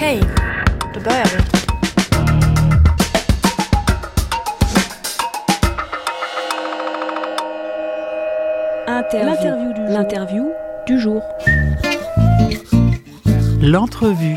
Okej, då börjar vi. L'interview du jour. L'entrevue.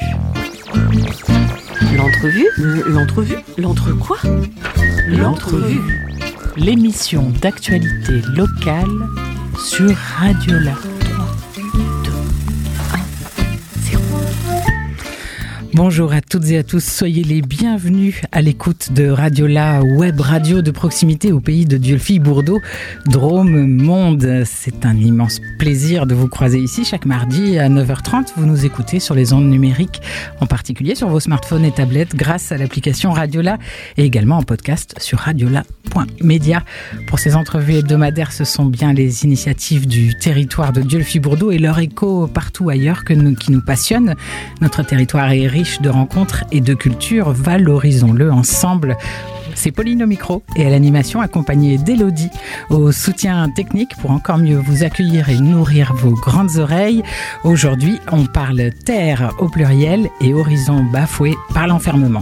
L'entre quoi? L'entrevue. L'émission d'actualité locale sur Radiola. 3, 2, 1, 0. Bonjour à toutes et à tous, soyez les bienvenus à l'écoute de Radiola, web radio de proximité au pays de Dieulefit-Bourdeaux, Drôme Monde. C'est un immense plaisir de vous croiser ici chaque mardi à 9h30. Vous nous écoutez sur les ondes numériques, en particulier sur vos smartphones et tablettes grâce à l'application Radiola et également en podcast sur radiola.media. Pour ces entrevues hebdomadaires, ce sont bien les initiatives du territoire de Dieulefit-Bourdeaux et leur écho partout ailleurs qui nous passionnent. Notre territoire est riche de rencontres et de cultures, valorisons-le ensemble. C'est Pauline au micro et à l'animation accompagnée d'Élodie au soutien technique pour encore mieux vous accueillir et nourrir vos grandes oreilles. Aujourd'hui, on parle terre au pluriel et horizon bafoué par l'enfermement.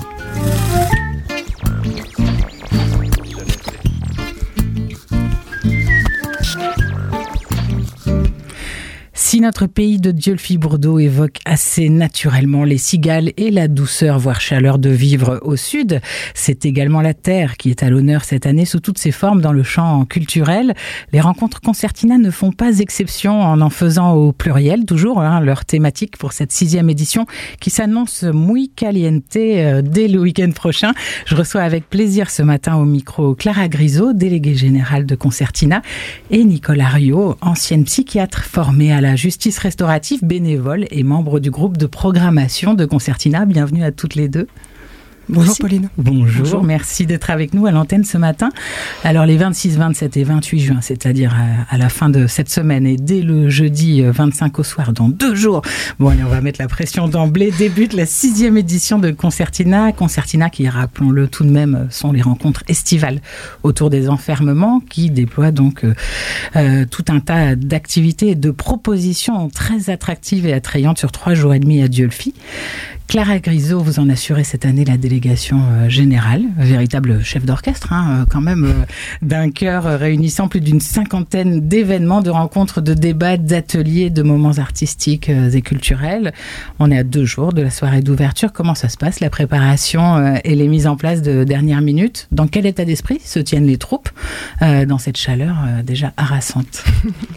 Si notre pays de Dieulefit-Bourdeaux évoque assez naturellement les cigales et la douceur, voire chaleur de vivre au sud, c'est également la terre qui est à l'honneur cette année sous toutes ses formes dans le champ culturel. Les rencontres Concertina ne font pas exception en faisant au pluriel, toujours leur thématique pour cette 6e édition qui s'annonce muy caliente dès le week-end prochain. Je reçois avec plaisir ce matin au micro Clara Grisot, déléguée générale de Concertina, et Nicolas Riot, ancienne psychiatre formée à la justice restaurative, bénévole et membre du groupe de programmation de Concertina. Bienvenue à toutes les deux. Bonjour merci. Pauline. Bonjour, merci d'être avec nous à l'antenne ce matin. Alors les 26, 27 et 28 juin, c'est-à-dire à la fin de cette semaine et dès le jeudi 25 au soir, dans 2 jours. Bon allez, on va mettre la pression d'emblée. Débute la 6e édition de Concertina. Concertina qui, rappelons-le tout de même, sont les rencontres estivales autour des enfermements qui déploient donc tout un tas d'activités et de propositions très attractives et attrayantes sur 3 jours et demi à Dieulefit. Clara Grisot, vous en assurez cette année la délégation générale, véritable chef d'orchestre quand même, d'un chœur réunissant plus d'une 50aine d'événements, de rencontres, de débats, d'ateliers, de moments artistiques et culturels. On est à 2 jours de la soirée d'ouverture. Comment ça se passe, la préparation et les mises en place de dernière minute? Dans quel état d'esprit se tiennent les troupes dans cette chaleur déjà harassante?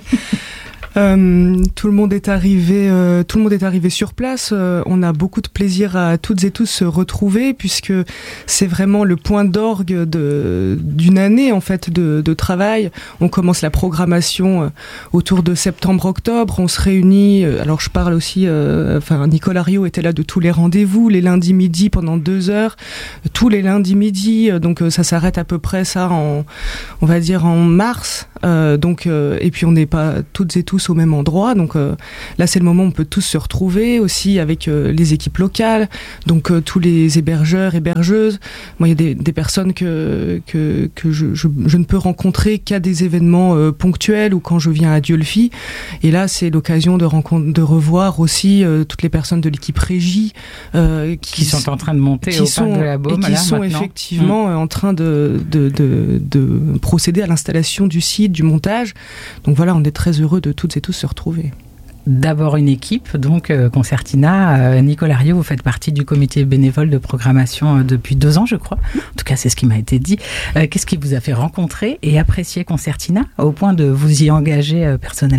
Tout le monde est arrivé sur place. On a beaucoup de plaisir à toutes et tous se retrouver puisque c'est vraiment le point d'orgue d'une année en fait de travail. On commence la programmation autour de septembre-octobre. On se réunit. Alors je parle aussi. Nicolas Riot était là de tous les rendez-vous, les lundis midi pendant 2 heures, tous les lundis midi. Donc ça s'arrête à peu près ça on va dire en mars. Et puis on n'est pas toutes et tous au même endroit, donc là c'est le moment où on peut tous se retrouver aussi avec les équipes locales, donc tous les hébergeurs, hébergeuses. Moi il y a des personnes que je ne peux rencontrer qu'à des événements ponctuels ou quand je viens à Dieulefit, et là c'est l'occasion de revoir aussi toutes les personnes de l'équipe régie qui sont en train de monter au parc de la Baume, et qui sont effectivement en train de procéder à l'installation du site, du montage. Donc voilà, on est très heureux de toutes et tous se retrouver. D'abord une équipe, donc Concertina. Nicolas Riot, vous faites partie du comité bénévole de programmation depuis 2 ans, je crois. En tout cas, c'est ce qui m'a été dit. Qu'est-ce qui vous a fait rencontrer et apprécier Concertina au point de vous y engager personnellement ?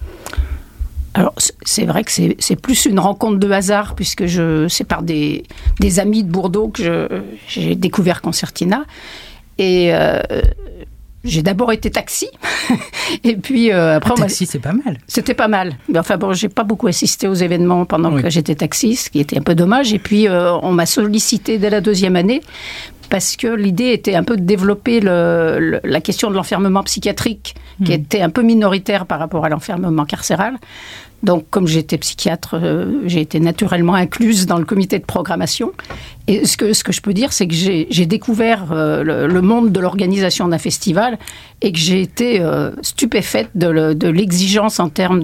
Alors, c'est vrai que c'est plus une rencontre de hasard, puisque c'est par des amis de Bourdeaux que j'ai découvert Concertina. Et j'ai d'abord été taxi, et puis après... taxi, c'est pas mal. C'était pas mal. Mais enfin bon, j'ai pas beaucoup assisté aux événements pendant que j'étais taxi, ce qui était un peu dommage. Et puis, on m'a sollicité dès la 2e année, parce que l'idée était un peu de développer la question de l'enfermement psychiatrique, qui était un peu minoritaire par rapport à l'enfermement carcéral. Donc, comme j'étais psychiatre, j'ai été naturellement incluse dans le comité de programmation. Et ce que je peux dire, c'est que j'ai découvert le monde de l'organisation d'un festival et que j'ai été stupéfaite de l'exigence en termes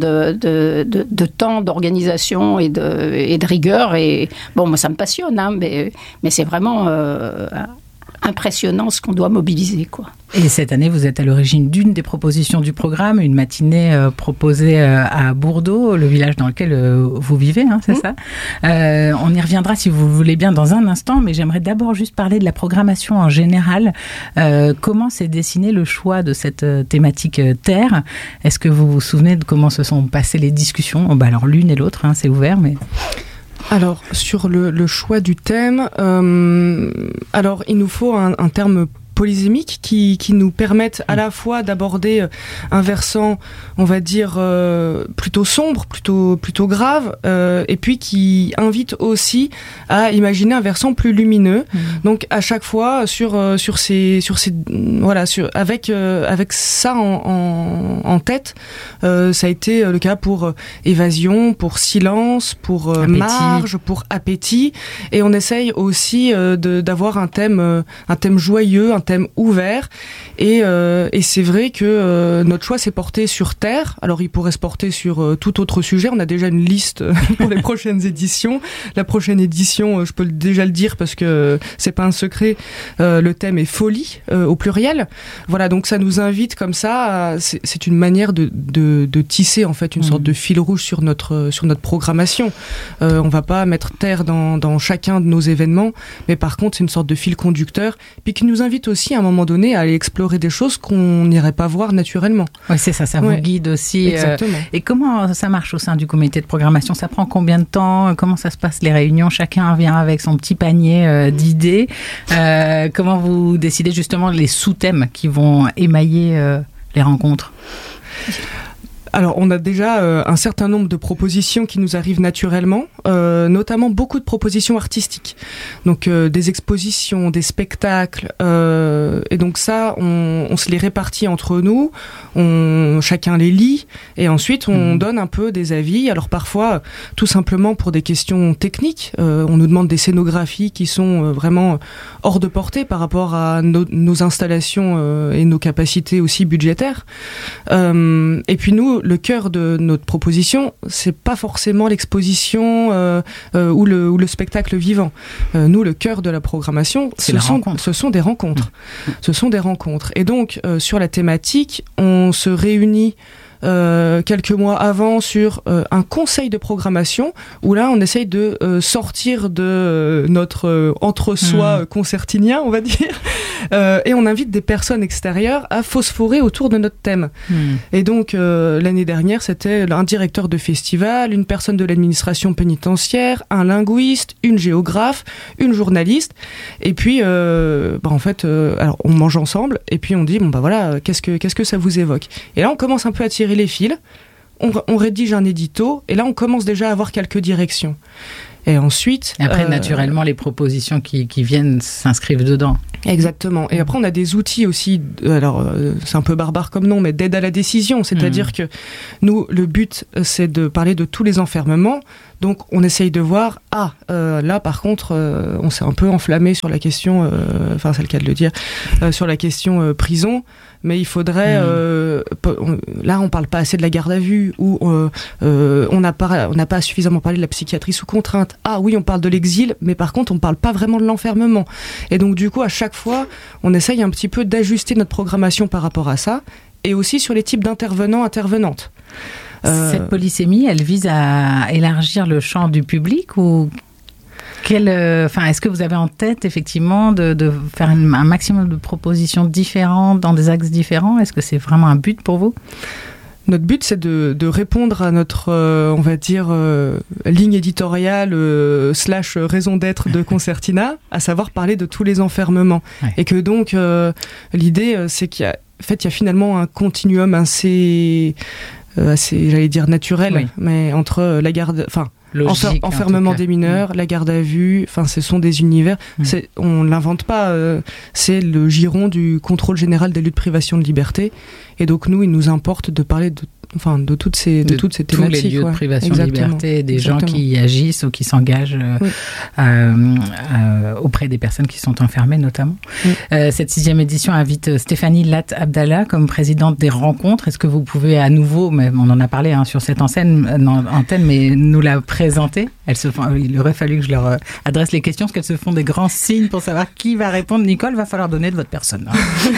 de temps, d'organisation et de rigueur. Et bon, moi, ça me passionne, hein, mais c'est vraiment impressionnant ce qu'on doit mobiliser, quoi. Et cette année, vous êtes à l'origine d'une des propositions du programme, une matinée proposée à Bourdeau, le village dans lequel vous vivez, hein, c'est ça. On y reviendra si vous voulez bien dans un instant, mais j'aimerais d'abord juste parler de la programmation en général. Comment s'est dessiné le choix de cette thématique terre ? Est-ce que vous vous souvenez de comment se sont passées les discussions ? Alors l'une et l'autre, hein, c'est ouvert, mais... Alors, sur le choix du thème, alors il nous faut un terme polysémiques qui nous permettent à la fois d'aborder un versant, on va dire, plutôt sombre, plutôt grave, et puis qui invite aussi à imaginer un versant plus lumineux. Donc à chaque fois sur ces voilà, avec ça en tête, ça a été le cas pour évasion, pour silence, pour marge, pour appétit, et on essaye aussi d'avoir un thème joyeux, un thème ouvert, et c'est vrai que notre choix s'est porté sur terre. Alors il pourrait se porter sur tout autre sujet. On a déjà une liste pour les prochaines éditions. La prochaine édition, je peux déjà le dire parce que c'est pas un secret, le thème est folie au pluriel. Voilà, donc ça nous invite comme ça, c'est une manière de tisser en fait une sorte de fil rouge sur notre programmation. On va pas mettre terre dans chacun de nos événements, mais par contre c'est une sorte de fil conducteur, puis qui nous invite aussi à un moment donné à aller explorer des choses qu'on n'irait pas voir naturellement. Oui, c'est ça vous guide aussi. Exactement. Et comment ça marche au sein du comité de programmation ? Ça prend combien de temps ? Comment ça se passe les réunions ? Chacun vient avec son petit panier d'idées. Comment vous décidez justement les sous-thèmes qui vont émailler les rencontres ? Alors, on a déjà un certain nombre de propositions qui nous arrivent naturellement, notamment beaucoup de propositions artistiques. Donc, des expositions, des spectacles, et donc ça, on se les répartit entre nous, chacun les lit, et ensuite on donne un peu des avis. Alors parfois, tout simplement pour des questions techniques, on nous demande des scénographies qui sont vraiment hors de portée par rapport à nos installations et nos capacités aussi budgétaires. Et puis nous, le cœur de notre proposition, c'est pas forcément l'exposition ou le spectacle vivant. Nous, le cœur de la programmation, ce sont des rencontres. Ce sont des rencontres. Et donc, sur la thématique, on se réunit quelques mois avant sur un conseil de programmation où là on essaye de sortir de notre entre-soi concertinien, on va dire, et on invite des personnes extérieures à phosphorer autour de notre thème. Et donc l'année dernière c'était un directeur de festival, une personne de l'administration pénitentiaire, un linguiste, une géographe, une journaliste, et puis en fait alors on mange ensemble et puis on dit voilà, qu'est-ce que ça vous évoque, et là on commence un peu à tirer les fils, on rédige un édito, et là on commence déjà à avoir quelques directions. Et ensuite... Après, naturellement, les propositions qui viennent s'inscrivent dedans. Exactement. Et après, on a des outils aussi, alors c'est un peu barbare comme nom, mais d'aide à la décision. C'est-à-dire que nous, le but, c'est de parler de tous les enfermements. Donc, on essaye de voir, là, par contre, on s'est un peu enflammé sur la question, c'est le cas de le dire, sur la question prison. Mais il faudrait... là, on parle pas assez de la garde à vue, ou on n'a pas suffisamment parlé de la psychiatrie sous contrainte. Ah oui, on parle de l'exil, mais par contre, on parle pas vraiment de l'enfermement. Et donc, du coup, à chaque fois, on essaye un petit peu d'ajuster notre programmation par rapport à ça, et aussi sur les types d'intervenants, intervenantes. Cette polysémie, elle vise à élargir le champ du public, ou... est-ce que vous avez en tête effectivement de faire un maximum de propositions différentes dans des axes différents ? Est-ce que c'est vraiment un but pour vous ? Notre but, c'est de répondre à notre, on va dire, ligne éditoriale / raison d'être de Concertina, à savoir parler de tous les enfermements. Ouais. Et que donc, l'idée, c'est qu'il y a finalement un continuum assez j'allais dire naturel, oui. Mais entre logique. Enfermement des mineurs, la garde à vue, enfin, ce sont des univers. On ne l'invente pas. C'est le giron du contrôle général des lieux de privation de liberté. Et donc, nous, il nous importe de parler de toutes ces thématiques. Tous les lieux de privation de liberté, des gens qui y agissent ou qui s'engagent auprès des personnes qui sont enfermées, notamment. Cette 6e édition invite Stéphanie Lat Abdallah comme présidente des rencontres. Est-ce que vous pouvez à nouveau, mais on en a parlé sur cette antenne, mais nous la présenter? Il aurait fallu que je leur adresse les questions, parce qu'elles se font des grands signes pour savoir qui va répondre. Nicole, va falloir donner de votre personne.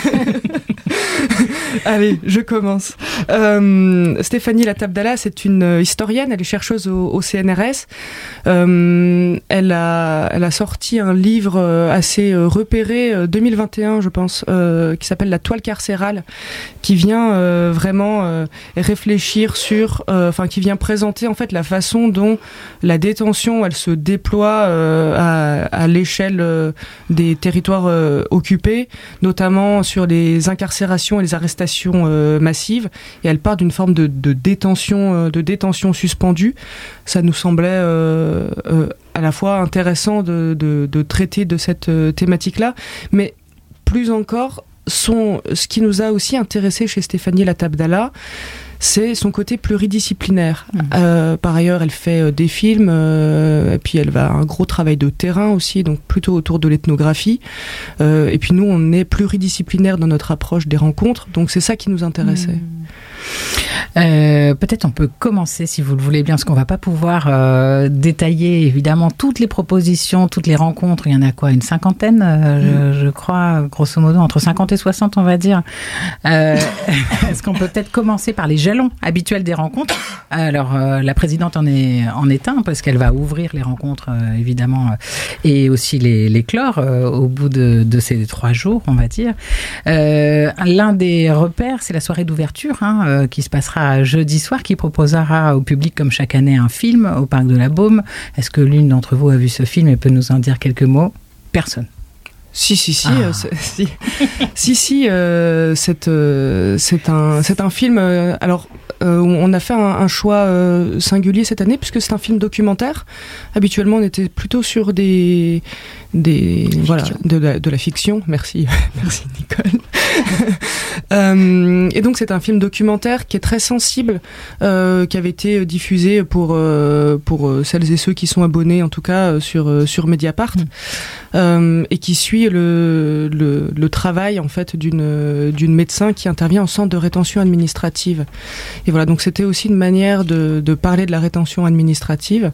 Allez, je commence. Stéphanie Lat Abdallah, c'est une historienne, elle est chercheuse au CNRS. Elle a sorti un livre assez repéré, 2021 je pense, qui s'appelle La toile carcérale, qui vient vraiment réfléchir sur, qui vient présenter en fait la façon dont la détention, elle se déploie à l'échelle des territoires occupés, notamment sur les incarcérations et les arrestations massives, et elle part d'une forme de détention suspendue. Ça nous semblait à la fois intéressant de traiter de cette thématique-là, mais plus encore, ce qui nous a aussi intéressé chez Stéphanie Lat Abdallah, c'est son côté pluridisciplinaire. Par ailleurs, elle fait des films, et puis elle va un gros travail de terrain aussi, donc plutôt autour de l'ethnographie. Et puis nous, on est pluridisciplinaire dans notre approche des rencontres, donc c'est ça qui nous intéressait. Peut-être on peut commencer, si vous le voulez bien, parce qu'on ne va pas pouvoir détailler évidemment toutes les propositions, toutes les rencontres. Il y en a quoi, une cinquantaine, je crois, grosso modo, entre 50 et 60, on va dire. Est-ce qu'on peut peut-être commencer par les jalons habituels des rencontres? Alors, la présidente en est un, parce qu'elle va ouvrir les rencontres, évidemment, et aussi les clore au bout de ces 3 jours, on va dire. L'un des repères, c'est la soirée d'ouverture, qui se passera jeudi soir, qui proposera au public, comme chaque année, un film au Parc de la Baume. Est-ce que l'une d'entre vous a vu ce film et peut nous en dire quelques mots? Personne. Si. C'est un film. Alors, on a fait un choix singulier cette année, puisque c'est un film documentaire. Habituellement, on était plutôt sur de la fiction. Merci Nicole. Et donc c'est un film documentaire qui est très sensible, qui avait été diffusé pour celles et ceux qui sont abonnés, en tout cas sur Mediapart, et qui suit le travail en fait d'une médecin qui intervient au centre de rétention administrative. Et voilà, donc c'était aussi une manière de parler de la rétention administrative.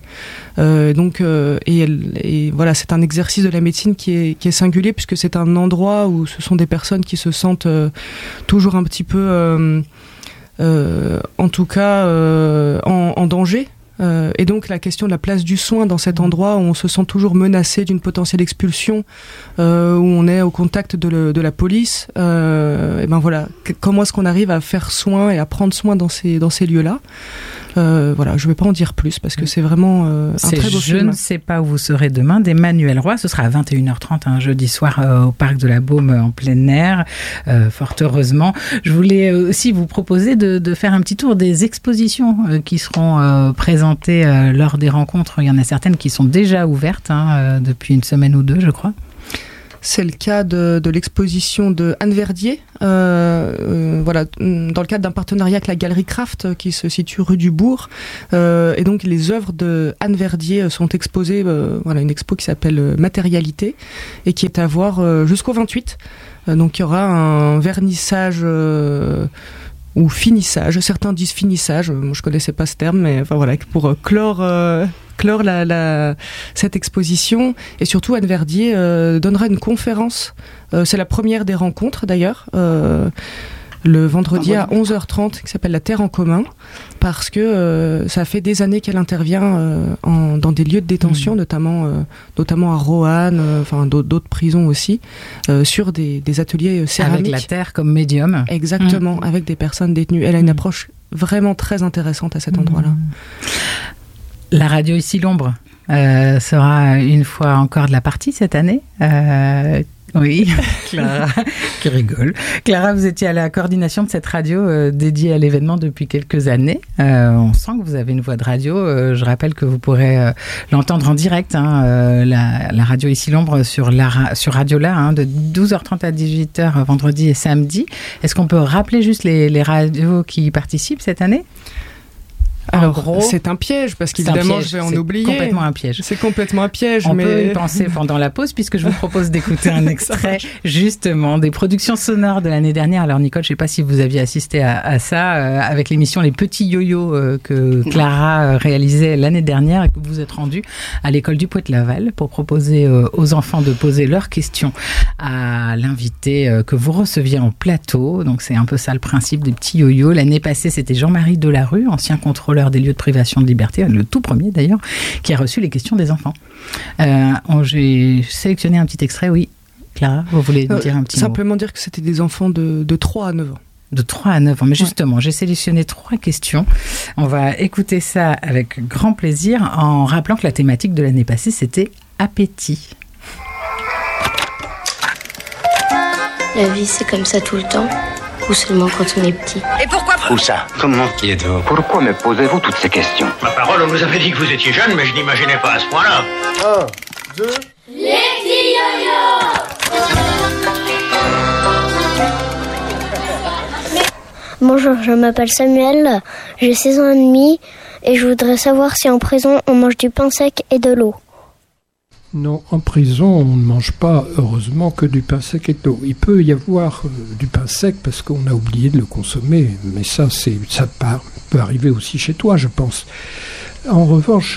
Et voilà, c'est un exercice de la médecine qui est singulier, puisque c'est un endroit où ce sont des personnes qui se sentent toujours un petit peu, en tout cas, en danger. Et donc la question de la place du soin dans cet endroit où on se sent toujours menacé d'une potentielle expulsion, où on est au contact de la police, et ben voilà, comment est-ce qu'on arrive à faire soin et à prendre soin dans ces lieux-là. Voilà, je ne vais pas en dire plus parce que c'est vraiment un très beau film. Je ne sais pas où vous serez demain, d'Emmanuel Roy. Ce sera à 21h30 un jeudi soir au Parc de la Baume en plein air, fort heureusement. Je voulais aussi vous proposer de faire un petit tour des expositions qui seront présentées lors des rencontres. Il y en a certaines qui sont déjà ouvertes depuis une semaine ou deux, je crois. C'est le cas de l'exposition de Anne Verdier, voilà, dans le cadre d'un partenariat avec la Galerie Craft qui se situe rue du Bourg. Et donc les œuvres de Anne Verdier sont exposées, voilà, une expo qui s'appelle Matérialité et qui est à voir jusqu'au 28. Donc il y aura un vernissage ou finissage, certains disent finissage, moi je connaissais pas ce terme, mais enfin voilà, pour clore cette exposition. Et surtout Anne Verdier donnera une conférence, c'est la première des rencontres d'ailleurs, le vendredi à 11h30, qui s'appelle La Terre en commun, parce que ça fait des années qu'elle intervient dans des lieux de détention, notamment à Roanne, enfin d'autres prisons aussi, sur des ateliers céramiques. Avec la terre comme médium. Exactement, avec des personnes détenues. Elle a une approche vraiment très intéressante à cet endroit-là. La radio Ici l'Ombre sera une fois encore de la partie cette année. Oui, Clara, qui rigole. Clara, vous étiez à la coordination de cette radio dédiée à l'événement depuis quelques années. On sent que vous avez une voix de radio. Je rappelle que vous pourrez l'entendre en direct, la radio Ici l'Ombre sur Radiola, de 12h30 à 18h vendredi et samedi. Est-ce qu'on peut rappeler juste les radios qui y participent cette année ? Alors, gros, c'est un piège, parce qu'évidemment, je vais en oublier. C'est complètement un piège. C'est complètement un piège, On peut y penser pendant la pause, puisque je vous propose d'écouter un extrait, justement, des productions sonores de l'année dernière. Alors, Nicole, je ne sais pas si vous aviez assisté à ça, avec l'émission Les Petits Yo-Yo que Clara réalisait l'année dernière, et que vous êtes rendue à l'école du Poët-Laval pour proposer aux enfants de poser leurs questions à l'invité que vous receviez en plateau. Donc, c'est un peu ça le principe des Petits Yo-Yo. L'année passée, c'était Jean-Marie Delarue, ancien contrôleur des lieux de privation de liberté, le tout premier d'ailleurs, qui a reçu les questions des enfants. J'ai sélectionné un petit extrait, oui. Clara, vous voulez dire un petit mot ? Simplement dire que c'était des enfants de 3 à 9 ans. De 3 à 9 ans, mais justement, j'ai sélectionné 3 questions. On va écouter ça avec grand plaisir en rappelant que la thématique de l'année passée, c'était appétit. La vie, c'est comme ça tout le temps ? Ou seulement quand on est petit? Et pourquoi? Où ça? Comment? Qui êtes-vous? Pourquoi me posez-vous toutes ces questions? Ma parole, on nous avait dit que vous étiez jeune, mais je n'imaginais pas à ce point-là. 1, 2... Les petits yo-yo! Bonjour, je m'appelle Samuel, j'ai 16 ans et demi et je voudrais savoir si en prison on mange du pain sec et de l'eau. Non, en prison, on ne mange pas, heureusement, que du pain sec et de l'eau. Il peut y avoir du pain sec parce qu'on a oublié de le consommer, mais ça peut arriver aussi chez toi, je pense. En revanche,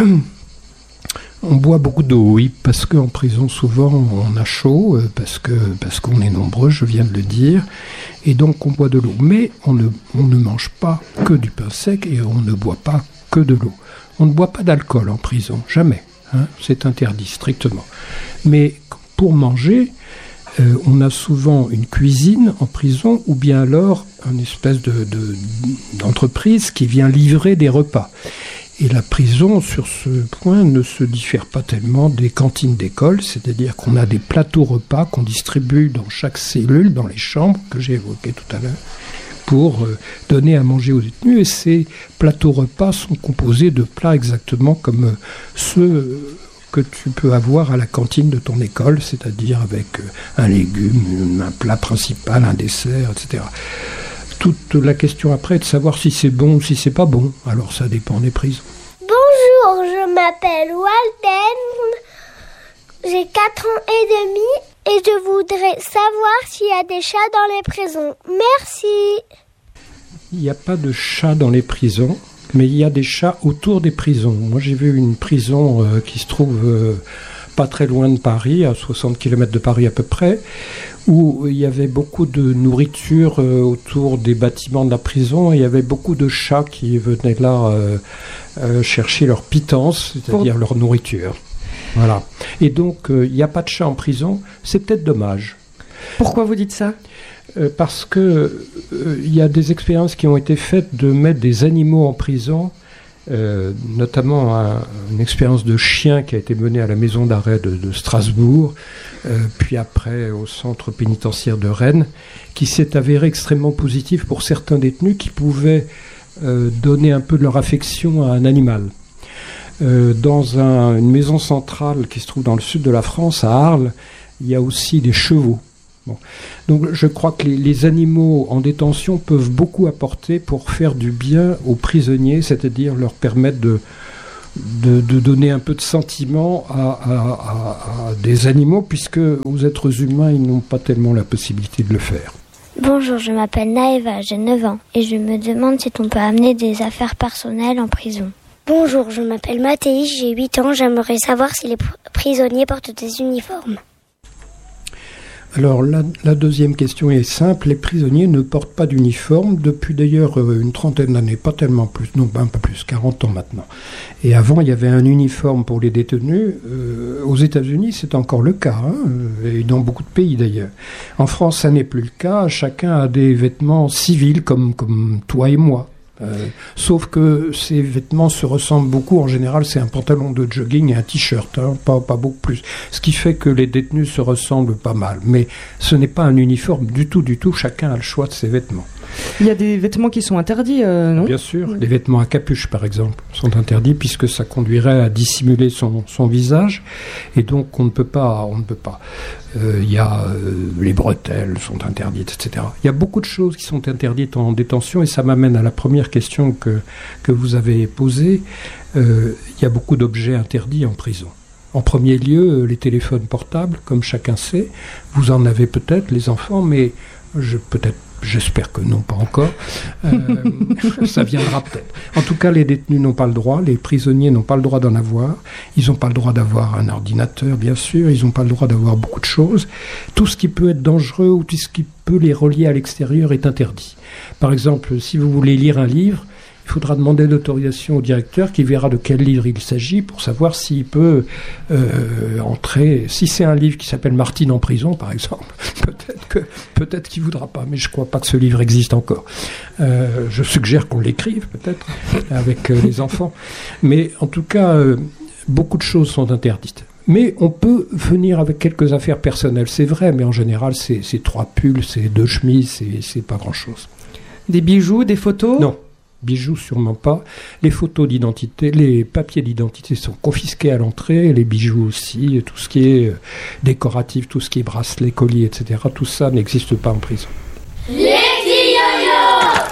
on boit beaucoup d'eau, oui, parce qu'en prison, souvent, on a chaud, parce qu'on est nombreux, je viens de le dire, et donc on boit de l'eau. Mais on ne mange pas que du pain sec et on ne boit pas que de l'eau. On ne boit pas d'alcool en prison, jamais. C'est interdit strictement. Mais pour manger, on a souvent une cuisine en prison ou bien alors une espèce d'entreprise qui vient livrer des repas. Et la prison, sur ce point, ne se diffère pas tellement des cantines d'école, c'est-à-dire qu'on a des plateaux repas qu'on distribue dans chaque cellule, dans les chambres que j'ai évoquées tout à l'heure, pour donner à manger aux détenus. Et ces plateaux repas sont composés de plats exactement comme ceux que tu peux avoir à la cantine de ton école, c'est-à-dire avec un légume, un plat principal, un dessert, etc. Toute la question après est de savoir si c'est bon ou si c'est pas bon. Alors ça dépend des prisons. Bonjour, je m'appelle Walden, j'ai 4 ans et demi. Et je voudrais savoir s'il y a des chats dans les prisons. Merci. Il n'y a pas de chats dans les prisons, mais il y a des chats autour des prisons. Moi, j'ai vu une prison qui se trouve pas très loin de Paris, à 60 km de Paris à peu près, où il y avait beaucoup de nourriture autour des bâtiments de la prison. Et il y avait beaucoup de chats qui venaient là chercher leur pitance, c'est-à-dire leur nourriture. Voilà. Et donc, il n'y a pas de chat en prison. C'est peut-être dommage. Pourquoi vous dites ça ? Parce que il y a des expériences qui ont été faites de mettre des animaux en prison, notamment une expérience de chien qui a été menée à la maison d'arrêt de Strasbourg, puis après au centre pénitentiaire de Rennes, qui s'est avérée extrêmement positive pour certains détenus qui pouvaient donner un peu de leur affection à un animal. Dans une maison centrale qui se trouve dans le sud de la France, à Arles, il y a aussi des chevaux. Bon. Donc je crois que les animaux en détention peuvent beaucoup apporter pour faire du bien aux prisonniers, c'est-à-dire leur permettre de donner un peu de sentiment à des animaux, puisque aux êtres humains, ils n'ont pas tellement la possibilité de le faire. Bonjour, je m'appelle Naëva, j'ai 9 ans, et je me demande si on peut amener des affaires personnelles en prison. Bonjour, je m'appelle Mathéis, j'ai 8 ans, j'aimerais savoir si les prisonniers portent des uniformes. Alors la deuxième question est simple, les prisonniers ne portent pas d'uniforme depuis d'ailleurs une trentaine d'années, pas tellement plus, non un peu plus, 40 ans maintenant. Et avant il y avait un uniforme pour les détenus, aux États-Unis c'est encore le cas, et dans beaucoup de pays d'ailleurs. En France ça n'est plus le cas, chacun a des vêtements civils comme toi et moi. Sauf que ces vêtements se ressemblent beaucoup. En général, c'est un pantalon de jogging et un t-shirt, pas beaucoup plus. Ce qui fait que les détenus se ressemblent pas mal. Mais ce n'est pas un uniforme du tout. Chacun a le choix de ses vêtements. Il y a des vêtements qui sont interdits, non ? Bien sûr. Les vêtements à capuche, par exemple, sont interdits puisque ça conduirait à dissimuler son visage. Et donc, on ne peut pas. Il y a les bretelles sont interdites, etc. Il y a beaucoup de choses qui sont interdites en détention et ça m'amène à la première question que vous avez posée. Il y a beaucoup d'objets interdits en prison. En premier lieu, les téléphones portables, comme chacun sait. Vous en avez peut-être, les enfants, mais j'espère que non, pas encore. Ça viendra peut-être. En tout cas, les détenus n'ont pas le droit, les prisonniers n'ont pas le droit d'en avoir. Ils n'ont pas le droit d'avoir un ordinateur, bien sûr. Ils n'ont pas le droit d'avoir beaucoup de choses. Tout ce qui peut être dangereux ou tout ce qui peut les relier à l'extérieur est interdit. Par exemple, si vous voulez lire un livre, il faudra demander l'autorisation au directeur qui verra de quel livre il s'agit pour savoir s'il peut entrer. Si c'est un livre qui s'appelle Martine en prison, par exemple, peut-être qu'il ne voudra pas, mais je ne crois pas que ce livre existe encore. Je suggère qu'on l'écrive, peut-être, avec les enfants. Mais en tout cas, beaucoup de choses sont interdites. Mais on peut venir avec quelques affaires personnelles, c'est vrai, mais en général, c'est 3 pulls, c'est 2 chemises, c'est pas grand-chose. Des bijoux, des photos ? Non. Bijoux, sûrement pas. Les photos d'identité, les papiers d'identité sont confisqués à l'entrée, les bijoux aussi, tout ce qui est décoratif, tout ce qui est bracelets, colliers, etc. Tout ça n'existe pas en prison. Les petits yo-yo!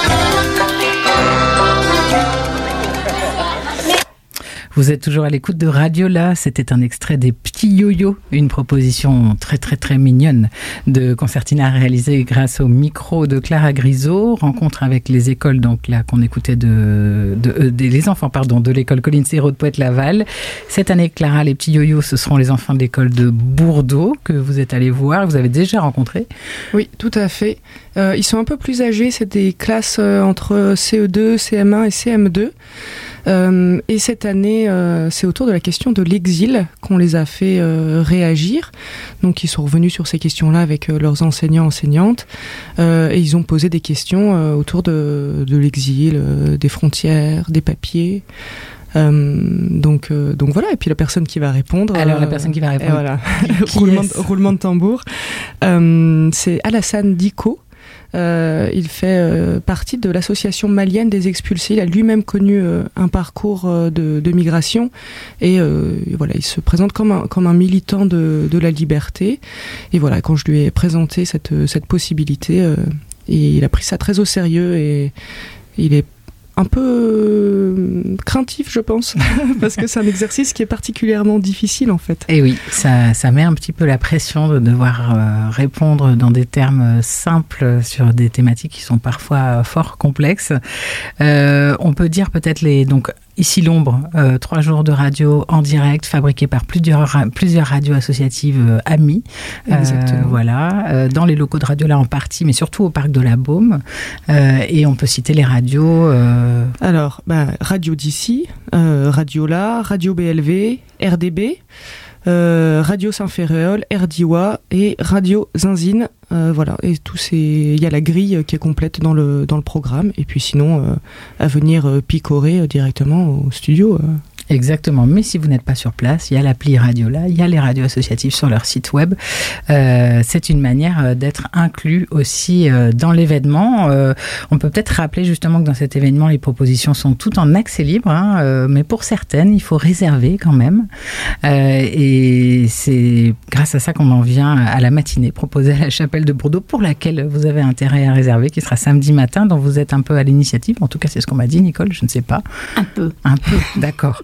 Vous êtes toujours à l'écoute de Radiola. C'était un extrait des Petits Yo-Yo, une proposition très très très mignonne de concertina réalisée grâce au micro de Clara Grisot. Rencontre avec les écoles, donc là qu'on écoutait les enfants de l'école Colline Serrault de Poète-Laval. Cette année, Clara, les Petits Yo-Yo, ce seront les enfants de l'école de Bourdeau que vous êtes allés voir, vous avez déjà rencontré. Oui, tout à fait. Ils sont un peu plus âgés, c'est des classes entre CE2, CM1 et CM2. Et cette année, c'est autour de la question de l'exil qu'on les a fait réagir. Donc ils sont revenus sur ces questions-là avec leurs enseignants-enseignantes et ils ont posé des questions autour de l'exil, des frontières, des papiers. Donc voilà, et puis la personne qui va répondre. Alors la personne qui va répondre. Voilà. roulement de tambour. C'est Alassane Diko. Il fait partie de l'association malienne des expulsés. Il a lui-même connu un parcours de migration et voilà, il se présente comme un militant de la liberté. Et voilà, quand je lui ai présenté cette possibilité, il a pris ça très au sérieux et il est un peu craintif, je pense, parce que c'est un exercice qui est particulièrement difficile, en fait. Et oui, ça met un petit peu la pression de devoir répondre dans des termes simples sur des thématiques qui sont parfois fort complexes. On peut dire peut-être donc Ici l'ombre, 3 jours de radio en direct, fabriqués par plusieurs radios associatives amies. Exactement. Voilà, dans les locaux de Radiola en partie, mais surtout au parc de la Baume. Et on peut citer les radios. Alors, Radio d'ici, Radiola, Radio BLV, RDB, Radio Saint-Ferréol, RDIWA et Radio Zinzine. Voilà, et il y a la grille qui est complète dans le programme, et puis sinon à venir picorer directement au studio. Exactement, mais si vous n'êtes pas sur place, il y a l'appli Radiola, il y a les radios associatives sur leur site web. C'est une manière d'être inclus aussi dans l'événement. On peut peut-être rappeler justement que dans cet événement, les propositions sont toutes en accès libre, mais pour certaines, il faut réserver quand même. Et c'est grâce à ça qu'on en vient à la matinée proposée à la chapelle de Bourdeau, pour laquelle vous avez intérêt à réserver, qui sera samedi matin, dont vous êtes un peu à l'initiative. En tout cas, c'est ce qu'on m'a dit, Nicole, je ne sais pas. Un peu, d'accord.